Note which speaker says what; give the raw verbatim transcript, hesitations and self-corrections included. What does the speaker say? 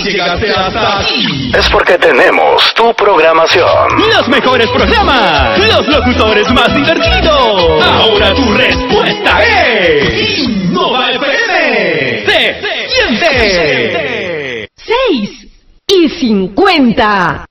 Speaker 1: llegaste hasta aquí,
Speaker 2: es porque tenemos tu programación.
Speaker 1: los mejores programas, los locutores más divertidos. Ahora tu respuesta es Innova F M. ¡Se siente!
Speaker 3: seis y cincuenta.